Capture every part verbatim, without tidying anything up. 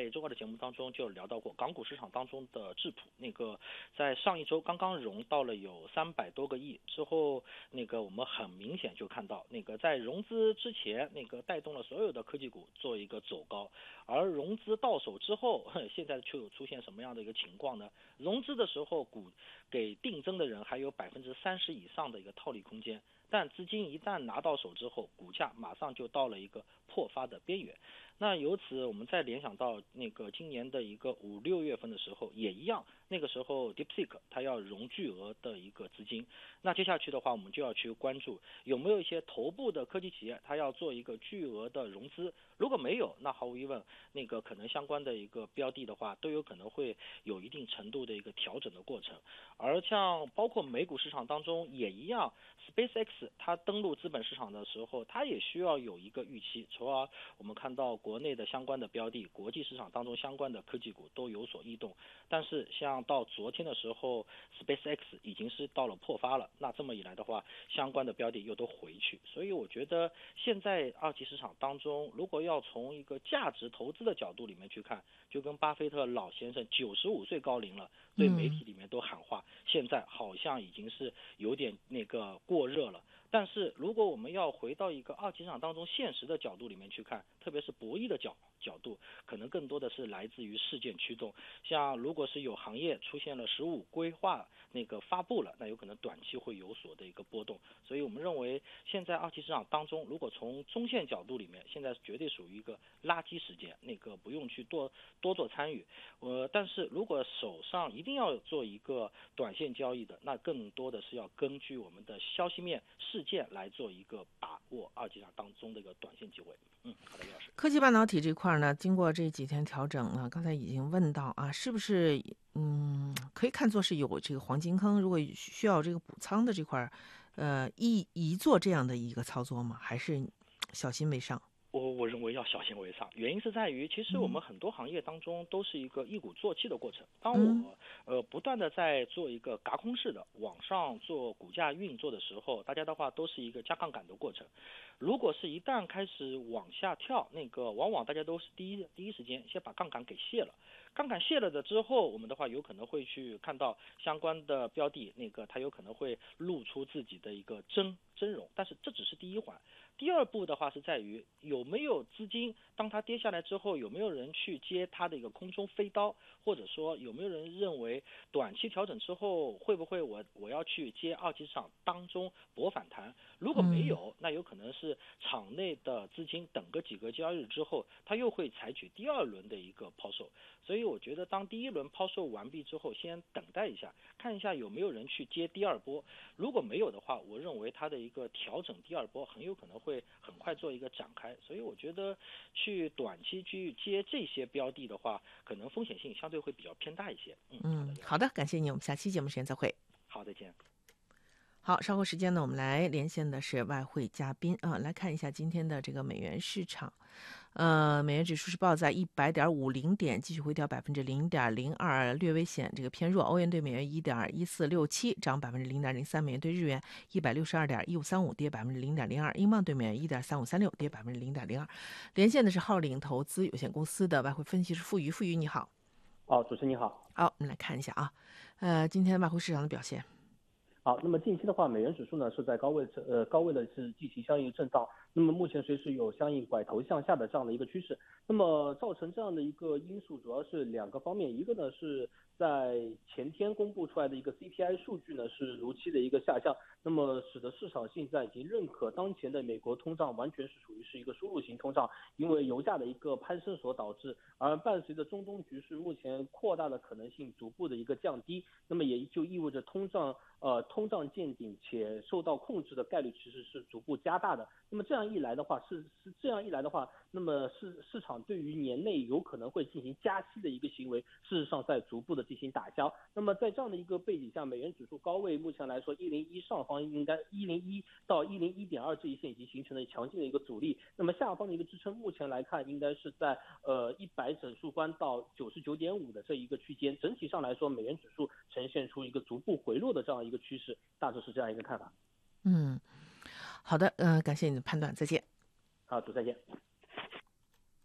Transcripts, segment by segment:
在周二的节目当中就聊到过，港股市场当中的质朴，那个在上一周刚刚融到了有三百多个亿之后，那个我们很明显就看到，那个在融资之前，那个带动了所有的科技股做一个走高，而融资到手之后，现在却有出现什么样的一个情况呢？融资的时候股给定增的人还有百分之三十以上的一个套利空间，但资金一旦拿到手之后，股价马上就到了一个破发的边缘。那由此我们再联想到那个今年的一个五六月份的时候也一样，那个时候 DeepSeek 它要融巨额的一个资金，那接下去的话我们就要去关注有没有一些头部的科技企业它要做一个巨额的融资，如果没有，那毫无疑问那个可能相关的一个标的的话都有可能会有一定程度的一个调整的过程。而像包括美股市场当中也一样， SpaceX 它登陆资本市场的时候它也需要有一个预期，从而我们看到国内的相关的标的，国际市场当中相关的科技股都有所异动，但是像到昨天的时候 SpaceX 已经是到了破发了，那这么一来的话相关的标的又都回去，所以我觉得现在二级市场当中如果要从一个价值投资的角度里面去看，就跟巴菲特老先生九十五岁高龄了，对媒体里面都喊话、嗯、现在好像已经是有点那个过热了。但是如果我们要回到一个二级市场当中现实的角度里面去看，特别是博弈的角角度，可能更多的是来自于事件驱动。像如果是有行业出现了十五规划那个发布了，那有可能短期会有所的一个波动。所以我们认为现在二级市场当中，如果从中线角度里面，现在绝对属于一个垃圾时间，那个不用去多多做参与。呃，但是如果手上一定要做一个短线交易的，那更多的是要根据我们的消息面事件来做一个把握二级市场当中的一个短线机会。嗯，好的，李老师。 科技半导体这块呢，经过这几天调整呢，刚才已经问到啊，是不是嗯可以看作是有这个黄金坑？如果需要这个补仓的这块，呃，一一做这样的一个操作吗？还是小心为上？ 我我认为要小心为上，原因是在于，其实我们很多行业当中都是一个一鼓作气的过程。当我呃不断的在做一个轧空式的往上做股价运作的时候，大家的话都是一个加杠杆的过程。如果是一旦开始往下跳，那个往往大家都是第一第一时间先把杠杆给卸了。杠杆卸了的之后，我们的话有可能会去看到相关的标的，那个它有可能会露出自己的一个真真容，但是这只是第一环。第二步的话是在于有没有资金，当它跌下来之后，有没有人去接它的一个空中飞刀，或者说有没有人认为短期调整之后会不会我我要去接二级市场当中博反弹？如果没有，那有可能是场内的资金等个几个交易日之后，它又会采取第二轮的一个抛售。所以我觉得当第一轮抛售完毕之后，先等待一下，看一下有没有人去接第二波。如果没有的话，我认为它的一个调整第二波很有可能会很快做一个展开。所以我觉得去短期去接这些标的的话，可能风险性相对会比较偏大一些。嗯， 嗯，好的，感谢你，我们下期节目时间再会。 好，再见。 好，稍后时间呢，我们来连线的是外汇嘉宾啊，来看一下今天的这个美元市场。呃，美元指数是报在一百点五零点，继续回调百分之零点零二，略微显这个偏弱。欧元对美元一点一四六七，涨百分之零点零三；美元对日元一百六十二点一五三五，跌百分之零点零二；英镑对美元一点三五三六，跌百分之零点零二。连线的是浩领投资有限公司的外汇分析师付瑜，付瑜你好。 哦，主持人你好。 好，我们来看一下啊，呃，今天外汇市场的表现。 好，那么近期的话，美元指数呢是在高位呃高位的是进行相应震荡，那么目前随时有相应拐头向下的这样的一个趋势。那么造成这样的一个因素主要是两个方面，一个呢是在前天公布出来的一个 C P I 数据呢是如期的一个下降，那么使得市场现在已经认可当前的美国通胀完全是属于是一个输入型通胀，因为油价的一个攀升所导致，而伴随着中东局势目前扩大的可能性逐步的一个降低，那么也就意味着通胀呃通胀见顶且受到控制的概率其实是逐步加大的。那么这样一来的话，是是这样一来的话，那么市市场对于年内有可能会进行加息的一个行为，事实上在逐步的进行打消。那么在这样的一个背景下，美元指数高位目前来说一零一上方应该一零一到一零一点二这一线已经形成了强劲的一个阻力，那么下方的一个支撑目前来看应该是在呃一百整数关到九十九点五的这一个区间。整体上来说，美元指数呈现出一个逐步回落的这样一个趋势，大致是这样一个看法。 嗯，好的，呃，感谢你的判断，再见。 好，主再见。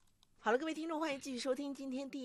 好了，各位听众，欢迎继续收听今天第